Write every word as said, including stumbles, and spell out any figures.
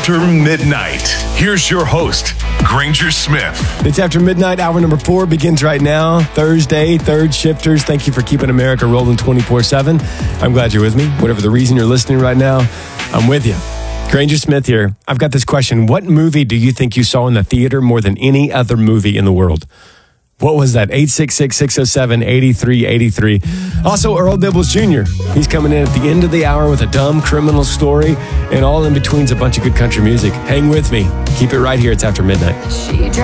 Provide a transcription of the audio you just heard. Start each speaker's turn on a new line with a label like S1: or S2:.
S1: After Midnight. Here's your host, Granger Smith.
S2: It's After Midnight. Hour number four begins right now. Thursday, third shifters. Thank you for keeping America rolling twenty-four seven. I'm glad you're with me. Whatever the reason you're listening right now, I'm with you. Granger Smith here. I've got this question. What movie do you think you saw in the theater more than any other movie in the world? What was that? eight six six, six oh seven, eight three eight three. Also, Earl Dibbles Junior He's coming in at the end of the hour with a dumb criminal story, and all in between's a bunch of good country music. Hang with me. Keep it right here. It's After Midnight.
S3: She